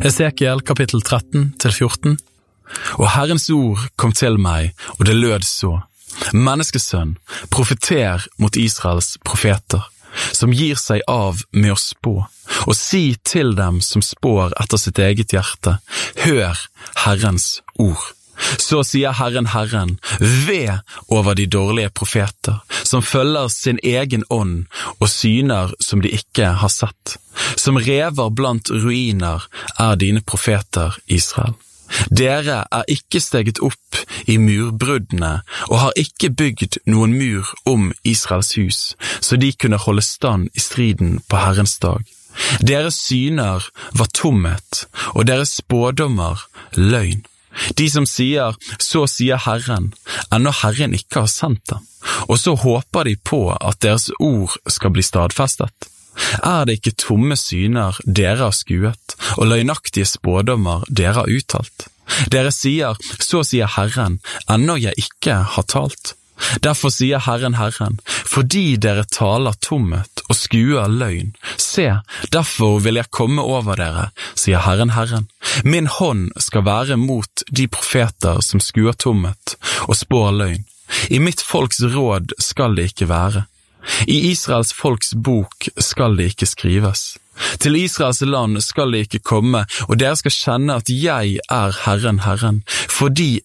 Esekiel kapittel 13-14. Og Herrens ord kom til meg, og det lød så: Menneskesønn, profeter mot Israels profeter, som gir seg av med å spå, og si til dem som spår etter sitt eget hjerte: hør Herrens ord. Så sier Herren, ved over de dårlige profeter, som følger sin egen ånd og syner som de ikke har sett. Som rever blant ruiner er dine profeter, Israel. Dere er ikke steget opp i murbruddene og har ikke bygd noen mur om Israels hus, så de kunne holde stand i striden på Herrens dag. Deres syner var tomhet, og deres spådommer løgn. De som sier, så sier Herren, ennå Herren ikke har sendt dem, og så håper de på at deres ord skal bli stadfestet. Er det ikke tomme syner dere har skuet, og løgnaktige spådommer dere har uttalt? Dere sier, så sier Herren, ennå jeg ikke har talt. Derfor sier Herren, fordi dere taler tomhet og skuer løgn, se, derfor vil jeg komme over dere, sier Herren. Min hånd skal være mot de profeter som skuer tomhet og spår løgn. I mitt folks råd skal det ikke være. I Israels folks bok skal det ikke skrives. Til Israels land skal det ikke komme, og dere skal kjenne at jeg er Herren, fordi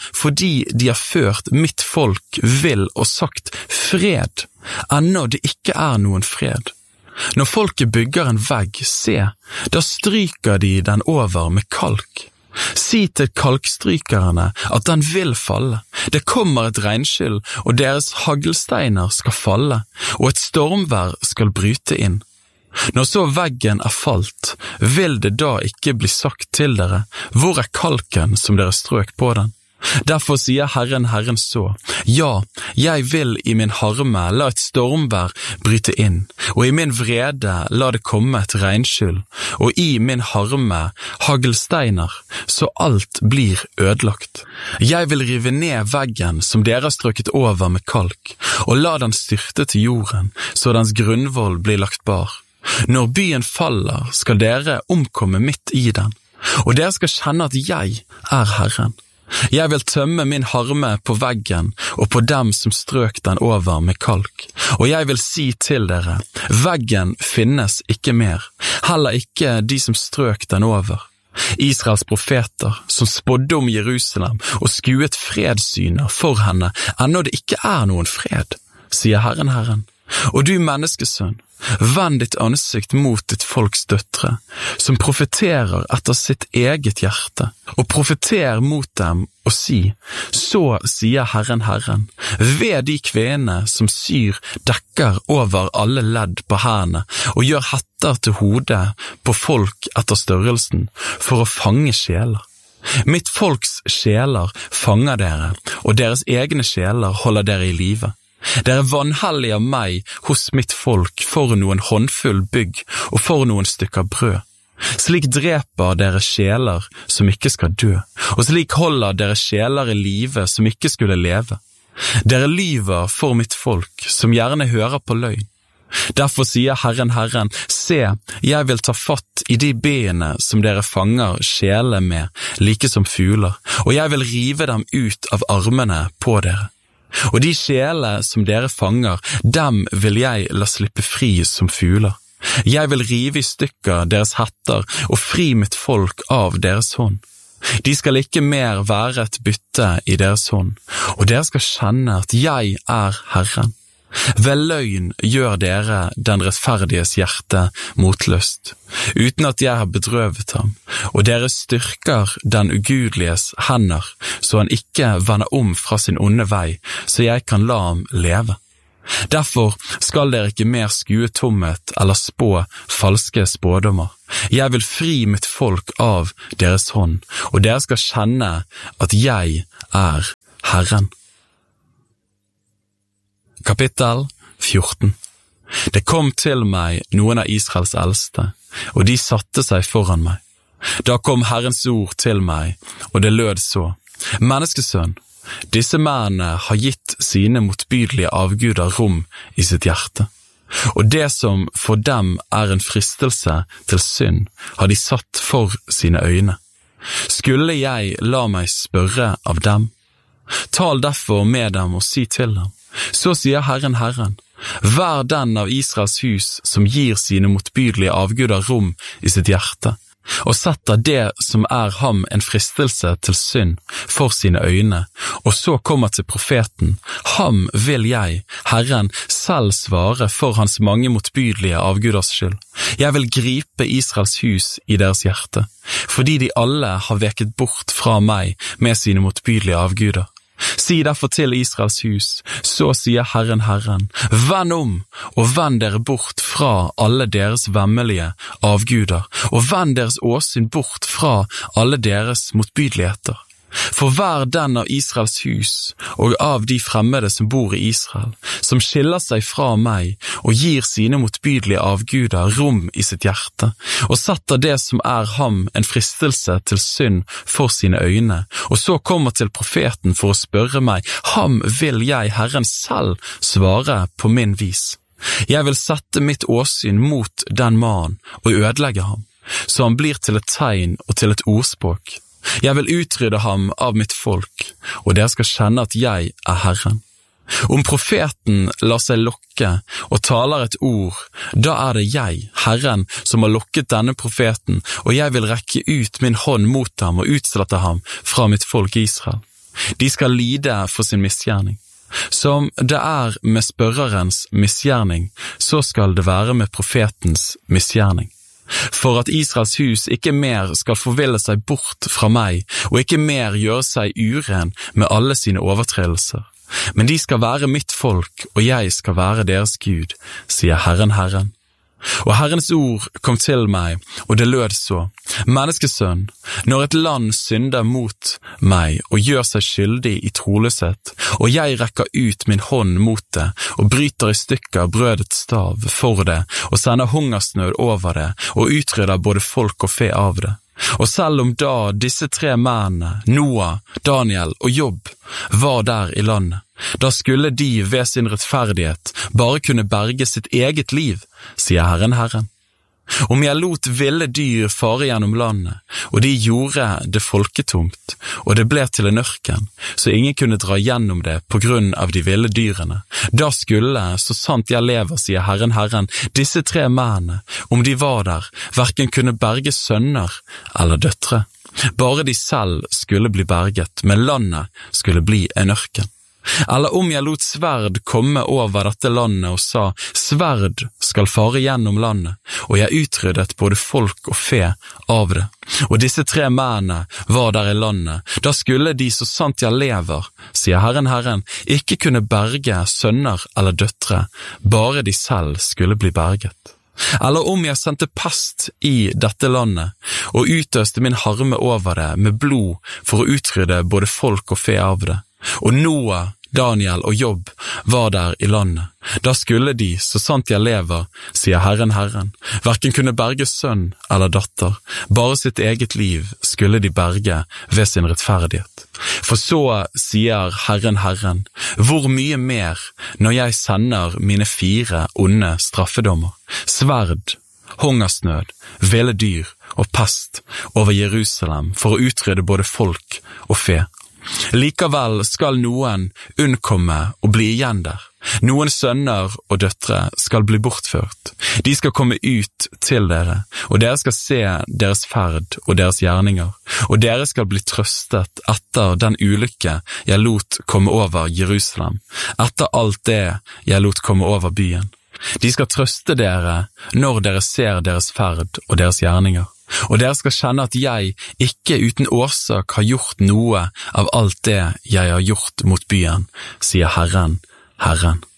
de har ført mitt folk vill og sagt fred, ennå det ikke er noen fred. Når folket bygger en vegg, se, da stryker de den over med kalk. Si til kalkstrykerne at den vil falle. Det kommer et regnskyll, og deres haglsteiner skal falle, og et stormvær skal bryte inn. Når så veggen er falt, vil det da ikke bli sagt til dere, hvor er kalken som dere strøk på den? Derfor sier Herren så: ja, jeg vil i min harme la et stormvær bryte inn, og i min vrede la det komme et regnskyll, og i min harme haglsteiner, så alt blir ødelagt. Jeg vil rive ned veggen som dere har strøket over med kalk, og la den styrte til jorden, så dens grunnvoll blir lagt bar. Når byen faller, skal dere omkomme midt i den, og dere skal kjenne at jeg er Herren. Jeg vil tømme min harme på veggen og på dem som strøk den over med kalk, og jeg vil si til dere, veggen finnes ikke mer, heller ikke de som strøk den over. Israels profeter som spådde om Jerusalem og skuet fredssyner for henne, ennå det ikke er noen fred, sier Herren. Og du menneskesønn, vend ditt ansikt mot ditt folks døtre, som profeterer etter sitt eget hjerte, og profeter mot dem og si, så sier Herren, ved de kvenene som syr dekker over alle ledd på hendene, og gjør hetter til hodet på folk etter størrelsen, for å fange sjeler. Mitt folks sjeler fanger dere, og deres egne sjeler holder dere i live. Dere vanhelliger meg hos mitt folk for noen håndfull bygg og for noen stykker brød. Slik dreper dere sjeler som ikke skal dø, og slik holder dere sjeler i live som ikke skulle leve. Dere lyver for mitt folk, som gjerne hører på løgn. Derfor sier Herren, se, jeg vil ta fatt i de bene som dere fanger sjele med, like som fugler, og jeg vil rive dem ut av armene på dere. Og de sjele som dere fanger, dem vil jeg la slippe fri som fugler. Jeg vil rive i stykker deres hetter og fri mitt folk av deres hånd. De skal ikke mer være et bytte i deres hånd, og dere skal kjenne at jeg er Herren. Ved løgn gjør dere den rettferdiges hjerte motløst, uten at jeg har bedrøvet ham, og dere styrker den ugudeliges hender, så han ikke vender om fra sin onde vei, så jeg kan la ham leve. Derfor skal dere ikke mer skue tomhet eller spå falske spådommer. Jeg vil fri mitt folk av deres hånd, og dere skal kjenne at jeg er Herren. Kapittel 14. Det kom til meg noen av Israels eldste, og de satte seg foran meg. Da kom Herrens ord til meg, og det lød så: Menneskesønn, disse mennene har gitt sine motbydelige avguder rom i sitt hjerte. Og det som for dem en fristelse til synd, har de satt for sine øyne. Skulle jeg la meg spørre av dem? Tal derfor med dem og si til dem. Så sier Herren, Herren, vær den av Israels hus som gir sine motbydelige avguder rom i sitt hjerte, og setter det som ham en fristelse til synd for sine øyne, og så kommer til profeten. Ham vil jeg, Herren, selv svare for hans mange motbydelige avguders skyld. Jeg vil gripe Israels hus i deres hjerte, fordi de alle har veket bort fra meg med sine motbydelige avguder. Si derfor til Israels hus, så sier Herren, Herren, vend om, og vend dere bort fra alle deres vemmelige avguder, og vend deres åsyn bort fra alle deres motbydeligheter. For hver den av Israels hus, og av de fremmede som bor i Israel, som skiller seg fra meg, og gir sine motbydelige avguder rom i sitt hjerte, og setter det som ham en fristelse til synd for sine øyne, og så kommer til profeten for å spørre meg, ham vil jeg, Herren, selv svare på min vis. Jeg vil sette mitt åsyn mot den mannen og ødelegge ham, så han blir til et tegn og til et ordspråk. Jeg vil utrydde ham av mitt folk, og dere skal kjenne at jeg Herren. Om profeten lar seg lokke og taler et ord, da det jeg, Herren, som har lokket denne profeten, og jeg vil rekke ut min hånd mot ham og utslette ham fra mitt folk Israel. De skal lide for sin misgjerning. Som det med spørrerens misgjerning, så skal det være med profetens misgjerning. For at Israels hus ikke mer skal forville seg bort fra meg, og ikke mer gjøre seg uren med alle sine overtredelser. Men de skal være mitt folk, og jeg skal være deres Gud, sier Herren, Herren. Og Herrens ord kom til meg, og det lød så, menneskesønn, når et land synder mot meg og gjør seg skyldig i troløshet, og jeg rekker ut min hånd mot det, og bryter i stykker brødets stav for det, og sender hungersnød over det, og utrydder både folk og fe av det. Og selv om da disse tre mennene, Noah, Daniel og Jobb, var der i landet, da skulle de ved sin rettferdighet bare kunne berge sitt eget liv, sier Herren, Herren. Om jeg lot ville dyr fare gjennom landet, og de gjorde det folketomt, og det ble til en ørken, så ingen kunne dra gjennom det på grunn av de ville dyrene, da skulle, så sant jeg lever, sier Herren, Herren, disse tre mennene, om de var der, hverken kunne berge sønner eller døtre. Bare de selv skulle bli berget, men landet skulle bli en ørken. Eller om jeg lot sverd komme over dette landet og sa, sverd skal fare gjennom landet, og jeg utryddet både folk og fe av det. Og disse tre mennene var der i landet, da skulle de så sant jeg lever, sier Herren, Herren, ikke kunne berge sønner eller døtre, bare de selv skulle bli berget. Eller om jeg sendte pest i dette landet, og utøste min harme over det med blod for å utrydde både folk og fe av det. Og Noah, Daniel og Jobb var der i landet. Da skulle de, så sant jeg lever, sier Herren, Herren, hverken kunne berge sønn eller datter, bare sitt eget liv skulle de berge ved sin rettferdighet. For så sier Herren, Herren, hvor mye mer når jeg sender mine 4 onde straffedommer, sverd, hungersnød, ville dyr og pest over Jerusalem for å utrydde både folk og fe. Likevel skal noen unnkomme og bli igjen der. Noen sønner og døtre skal bli bortført. De skal komme ut til dere, og dere skal se deres ferd og deres gjerninger, og dere skal bli trøstet etter den ulykke jeg lot komme over Jerusalem, etter alt det jeg lot komme over byen. De skal trøste dere når dere ser deres ferd og deres gjerninger. Og dere skal kjenne at jeg ikke uten årsak har gjort noe av alt det jeg har gjort mot byen, sier Herren, Herren.